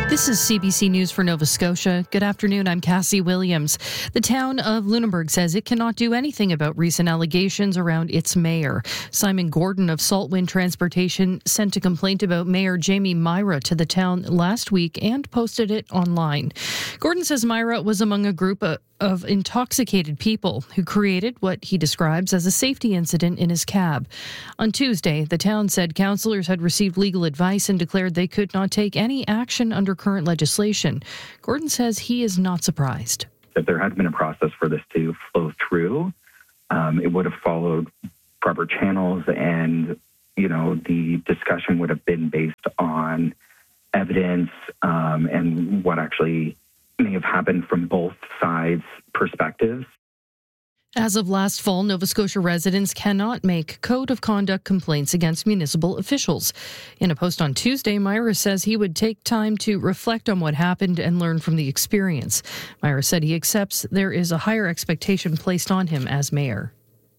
This is CBC News for Nova Scotia. Good afternoon, I'm Cassie Williams. The town of Lunenburg says it cannot do anything about recent allegations around its mayor. Simon Gordon of Saltwind Transportation sent a complaint about Mayor Jamie Myra to the town last week and posted it online. Gordon says Myra was among a group of intoxicated people who created what he describes as a safety incident in his cab. On Tuesday, the town said councillors had received legal advice and declared they could not take any action under current legislation. Gordon says he is not surprised. If there had been a process for this to flow through, it would have followed proper channels, and the discussion would have been based on evidence and what actually may have happened from both sides' perspectives. As of last fall, Nova Scotia residents cannot make code of conduct complaints against municipal officials. In a post on Tuesday, Myra says he would take time to reflect on what happened and learn from the experience. Myra said he accepts there is a higher expectation placed on him as mayor.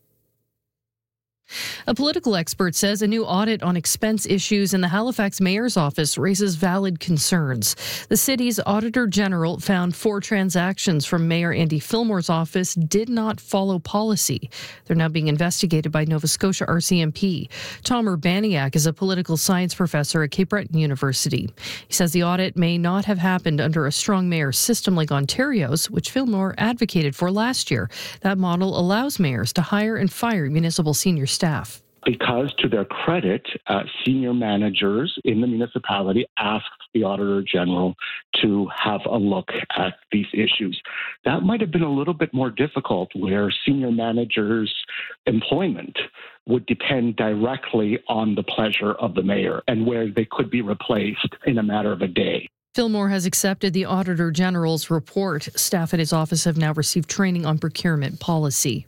A political expert says a new audit on expense issues in the Halifax mayor's office raises valid concerns. The city's Auditor General found 4 transactions from Mayor Andy Fillmore's office did not follow policy. They're now being investigated by Nova Scotia RCMP. Tom Urbaniak is a political science professor at Cape Breton University. He says the audit may not have happened under a strong mayor system like Ontario's, which Fillmore advocated for last year. That model allows mayors to hire and fire municipal senior staff. Because, to their credit, senior managers in the municipality asked the Auditor General to have a look at these issues. That might have been a little bit more difficult where senior managers' employment would depend directly on the pleasure of the mayor and where they could be replaced in a matter of a day. Fillmore has accepted the Auditor General's report. Staff at his office have now received training on procurement policy.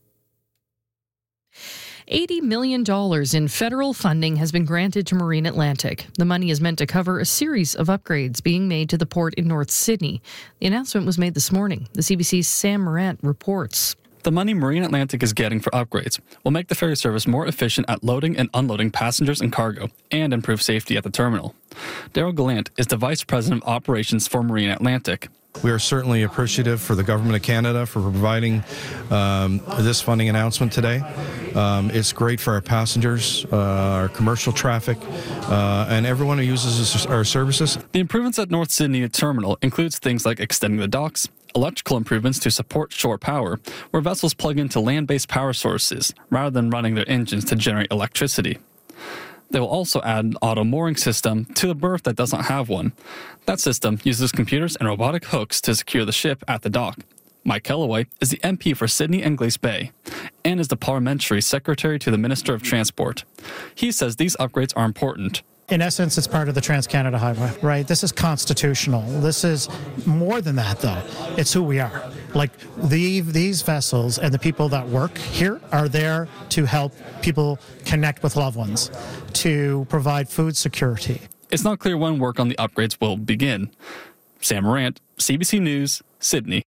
$80 million in federal funding has been granted to Marine Atlantic. The money is meant to cover a series of upgrades being made to the port in North Sydney. The announcement was made this morning. The CBC's Sam Morant reports. The money Marine Atlantic is getting for upgrades will make the ferry service more efficient at loading and unloading passengers and cargo and improve safety at the terminal. Daryl Gallant is the Vice President of Operations for Marine Atlantic. We are certainly appreciative for the Government of Canada for providing this funding announcement today. It's great for our passengers, our commercial traffic, and everyone who uses our services. The improvements at North Sydney Terminal includes things like extending the docks, electrical improvements to support shore power, where vessels plug into land-based power sources rather than running their engines to generate electricity. They will also add an auto mooring system to the berth that does not have one. That system uses computers and robotic hooks to secure the ship at the dock. Mike Kellaway is the MP for Sydney and Glace Bay and is the parliamentary secretary to the Minister of Transport. He says these upgrades are important. In essence, it's part of the Trans-Canada Highway, right? This is constitutional. This is more than that, though. It's who we are. Like, these vessels and the people that work here are there to help people connect with loved ones, to provide food security. It's not clear when work on the upgrades will begin. Sam Morant, CBC News, Sydney.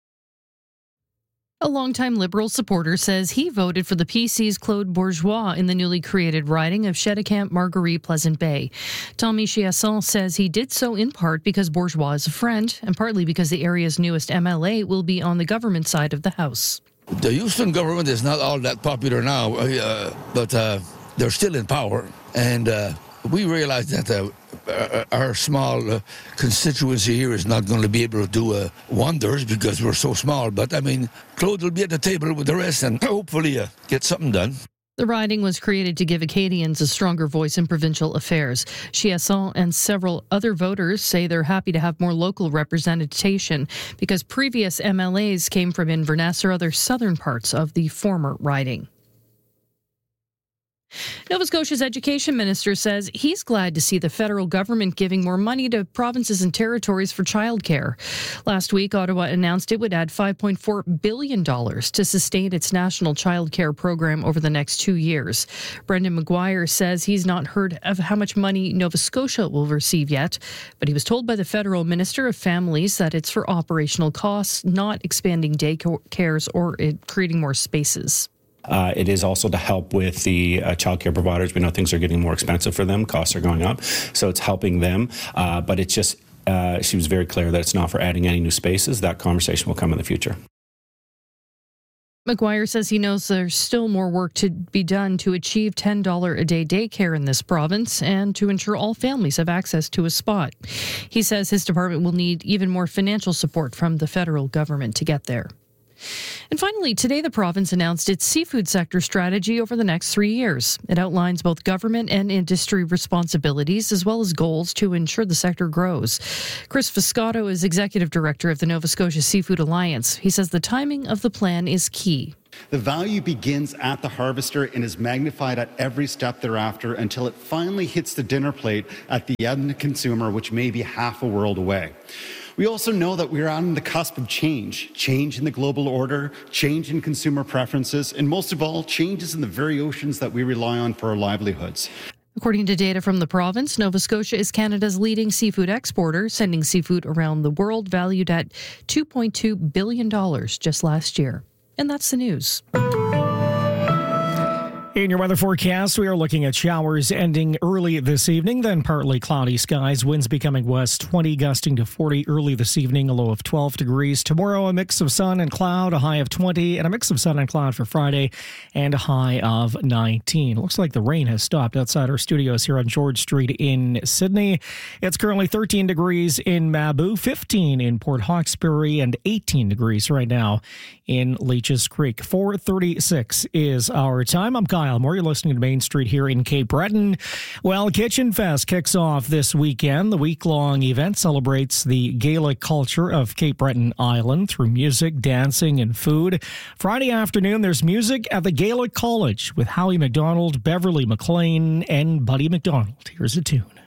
A longtime Liberal supporter says he voted for the PC's Claude Bourgeois in the newly created riding of Cheticamp Marguerite Pleasant Bay. Tommy Chiasson says he did so in part because Bourgeois is a friend and partly because the area's newest MLA will be on the government side of the House. The Houston government is not all that popular now, but they're still in power, and we realize that our small constituency here is not going to be able to do wonders because we're so small. But, Claude will be at the table with the rest and hopefully get something done. The riding was created to give Acadians a stronger voice in provincial affairs. Chiasson and several other voters say they're happy to have more local representation because previous MLAs came from Inverness or other southern parts of the former riding. Nova Scotia's education minister says he's glad to see the federal government giving more money to provinces and territories for childcare. Last week, Ottawa announced it would add $5.4 billion to sustain its national childcare program over the next 2 years. Brendan Maguire says he's not heard of how much money Nova Scotia will receive yet, but he was told by the federal Minister of Families that it's for operational costs, not expanding daycares or creating more spaces. It is also to help with the childcare providers. We know things are getting more expensive for them. Costs are going up. So it's helping them. But it's just she was very clear that it's not for adding any new spaces. That conversation will come in the future. McGuire says he knows there's still more work to be done to achieve $10 a day daycare in this province and to ensure all families have access to a spot. He says his department will need even more financial support from the federal government to get there. And finally, today the province announced its seafood sector strategy over the next 3 years. It outlines both government and industry responsibilities as well as goals to ensure the sector grows. Chris Fiscato is executive director of the Nova Scotia Seafood Alliance. He says the timing of the plan is key. The value begins at the harvester and is magnified at every step thereafter until it finally hits the dinner plate at the end consumer, which may be half a world away. We also know that we are on the cusp of change in the global order, change in consumer preferences, and most of all, changes in the very oceans that we rely on for our livelihoods. According to data from the province, Nova Scotia is Canada's leading seafood exporter, sending seafood around the world valued at $2.2 billion just last year. And that's the news. In your weather forecast, we are looking at showers ending early this evening, then partly cloudy skies, winds becoming west 20, gusting to 40 early this evening, a low of 12 degrees. Tomorrow, a mix of sun and cloud, a high of 20, and a mix of sun and cloud for Friday, and a high of 19. Looks like the rain has stopped outside our studios here on George Street in Sydney. It's currently 13 degrees in Mabou, 15 in Port Hawkesbury, and 18 degrees right now in Leeches Creek. 4:36 is our time. I'm Kyle Moore. You're listening to Main Street here in Cape Breton. Well, Kitchen Fest kicks off this weekend. The week-long event celebrates the Gaelic culture of Cape Breton Island through music, dancing, and food. Friday afternoon, there's music at the Gaelic College with Howie McDonald, Beverly McLean, and Buddy McDonald. Here's a tune.